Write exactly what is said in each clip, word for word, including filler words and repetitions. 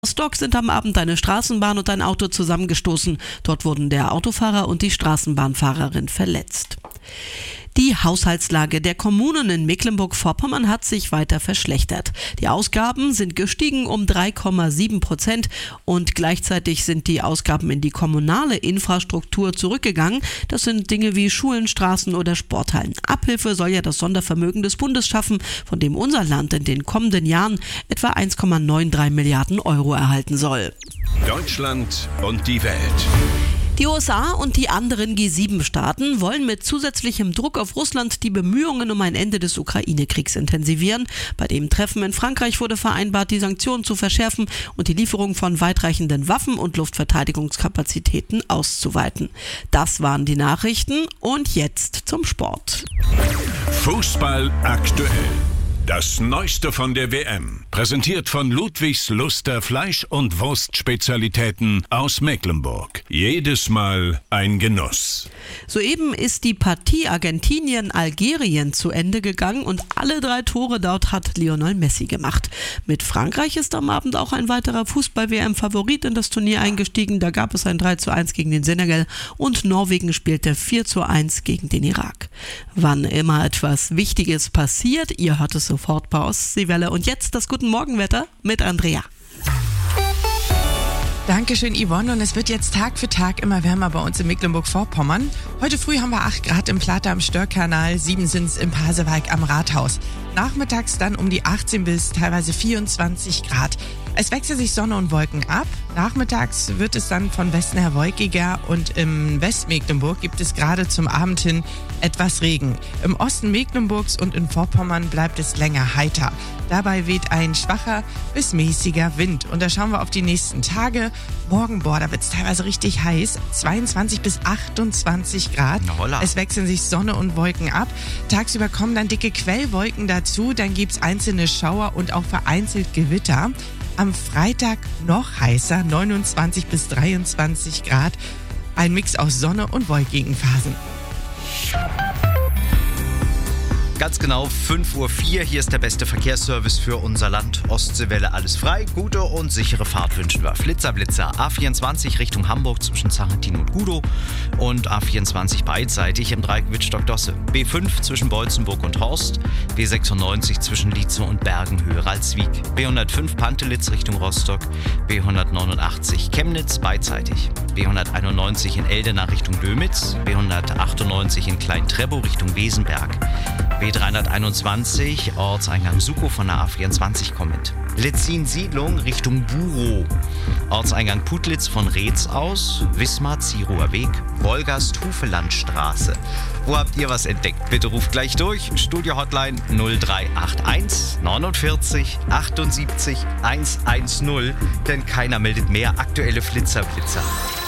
Rostock sind am Abend eine Straßenbahn und ein Auto zusammengestoßen. Dort wurden der Autofahrer und die Straßenbahnfahrerin verletzt. Die Haushaltslage der Kommunen in Mecklenburg-Vorpommern hat sich weiter verschlechtert. Die Ausgaben sind gestiegen um drei Komma sieben Prozent und gleichzeitig sind die Ausgaben in die kommunale Infrastruktur zurückgegangen. Das sind Dinge wie Schulen, Straßen oder Sporthallen. Abhilfe soll ja das Sondervermögen des Bundes schaffen, von dem unser Land in den kommenden Jahren etwa eins Komma drei Milliarden Euro erhalten soll. Deutschland und die Welt. Die U S A und die anderen G sieben Staaten wollen mit zusätzlichem Druck auf Russland die Bemühungen um ein Ende des Ukraine-Kriegs intensivieren. Bei dem Treffen in Frankreich wurde vereinbart, die Sanktionen zu verschärfen und die Lieferung von weitreichenden Waffen und Luftverteidigungskapazitäten auszuweiten. Das waren die Nachrichten und jetzt zum Sport. Fußball aktuell. Das Neueste von der W M, präsentiert von Ludwigs Luster Fleisch- und Wurstspezialitäten aus Mecklenburg. Jedes Mal ein Genuss. Soeben ist die Partie Argentinien-Algerien zu Ende gegangen und alle drei Tore dort hat Lionel Messi gemacht. Mit Frankreich ist am Abend auch ein weiterer Fußball-W M-Favorit in das Turnier eingestiegen. Da gab es ein drei zu eins gegen den Senegal und Norwegen spielte vier zu eins gegen den Irak. Wann immer etwas Wichtiges passiert, ihr hört es sofort bei Ostseewelle. Und jetzt das Guten Morgenwetter mit Andrea. Dankeschön, Yvonne. Und es wird jetzt Tag für Tag immer wärmer bei uns in Mecklenburg-Vorpommern. Heute früh haben wir acht Grad im Platte am Störkanal, sieben sind es im Pasewalk am Rathaus. Nachmittags dann um die achtzehn bis teilweise vierundzwanzig Grad. Es wechseln sich Sonne und Wolken ab. Nachmittags wird es dann von Westen her wolkiger und im Westmecklenburg gibt es gerade zum Abend hin etwas Regen. Im Osten Mecklenburgs und in Vorpommern bleibt es länger heiter. Dabei weht ein schwacher bis mäßiger Wind. Und da schauen wir auf die nächsten Tage. Morgen, boah, da wird es teilweise richtig heiß. zweiundzwanzig bis achtundzwanzig Grad. Holla. Es wechseln sich Sonne und Wolken ab. Tagsüber kommen dann dicke Quellwolken dazu. Dann gibt es einzelne Schauer und auch vereinzelt Gewitter. Am Freitag noch heißer, neunundzwanzig bis dreiundzwanzig Grad. Ein Mix aus Sonne und wolkigen Phasen. Ganz genau fünf Uhr vier. Hier ist der beste Verkehrsservice für unser Land. Ostseewelle, alles frei. Gute und sichere Fahrt wünschen wir. Flitzer, Blitzer. A vierundzwanzig Richtung Hamburg zwischen Zarentin und Gudow. Und A vierundzwanzig beidseitig im Dreieck Wittstock-Dosse. B fünf zwischen Beutzenburg und Horst. B sechsundneunzig zwischen Lietzow und Bergen-Höhe Ralswiek. B hundertfünf Pantelitz Richtung Rostock. B hundertneunundachtzig Chemnitz beidseitig. B hunderteinundneunzig in Eldena Richtung Dömitz. B hundertachtundneunzig in Klein-Treppow Richtung Wesenberg. B dreihunderteinundzwanzig, Ortseingang Sukow von der A vierundzwanzig kommend. Letzin-Siedlung Richtung Burow. Ortseingang Putlitz von Reetz aus. Wismar, Zierower Weg. Wolgast-Hufelandstraße. Wo habt ihr was entdeckt? Bitte ruft gleich durch. Studio-Hotline null drei acht eins neunundvierzig achtundsiebzig hundertzehn. Denn keiner meldet mehr aktuelle Flitzer-Blitzer.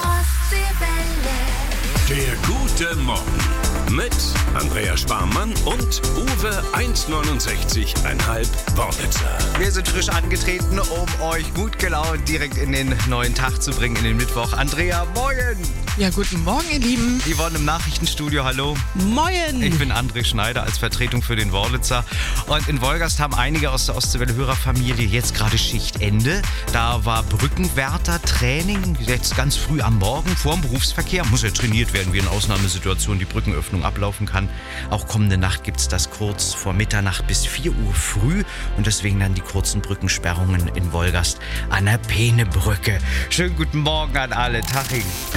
Der gute Morgen mit Andrea Sparmann und Uwe eins neunundsechzig Komma fünf Worlitzer. Wir sind frisch angetreten, um euch gut gelaunt direkt in den neuen Tag zu bringen, in den Mittwoch. Andrea, moin! Ja, guten Morgen, ihr Lieben. Yvonne im Nachrichtenstudio, hallo. Moin! Ich bin André Schneider als Vertretung für den Worlitzer. Und in Wolgast haben einige aus der Ostseewelle-Hörerfamilie jetzt gerade Schichtende. Da war Brückenwärter-Training jetzt ganz früh am Morgen vor dem Berufsverkehr. Muss ja trainiert werden, wie in Ausnahmesituationen die Brückenöffnung ablaufen kann. Auch kommende Nacht gibt es das kurz vor Mitternacht bis vier Uhr früh. Und deswegen dann die kurzen Brückensperrungen in Wolgast an der Peenebrücke. Schönen guten Morgen an alle. Taching.